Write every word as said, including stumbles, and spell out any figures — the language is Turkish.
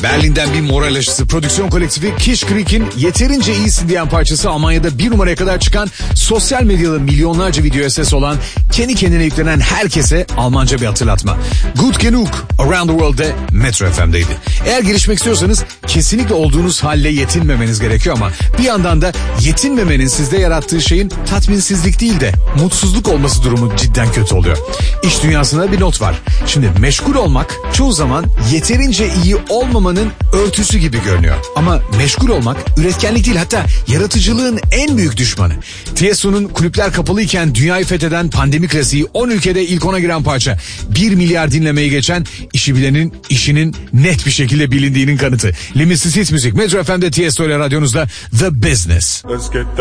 Berlin'den bir moral aşısı prodüksiyon kolektifi Kish Creek'in yeterince iyisin diyen parçası Almanya'da bir numaraya kadar çıkan, sosyal medyada milyonlarca videoya ses olan, kendi kendine yüklenen herkese Almanca bir hatırlatma. Gut genug Around the World'de Metro F M'deydi. Eğer gelişmek istiyorsanız kesinlikle olduğunuz halle yetinmemeniz gerekiyor ama bir yandan da yetinmemenin sizde yarattığı şeyin tatminsizlik değil de mutsuzluk olması durumu cidden kötü oluyor. İş dünyasında bir not var. Şimdi meşgul olmak çoğu zaman yeterince iyi olmamanın örtüsü gibi görünüyor. Ama meşgul olmak üretkenlik değil, hatta yaratıcılığın en büyük düşmanı. Tiesto'nun kulüpler kapalıyken dünyayı fetheden pandemi klasiği on ülkede ilk ona giren parça. bir milyar dinlemeyi geçen, işi bilenin işinin net bir şekilde bilindiğinin kanıtı. Limitsiz hit müzik Metro F M'de Tiesto ile radyonuzda The Business.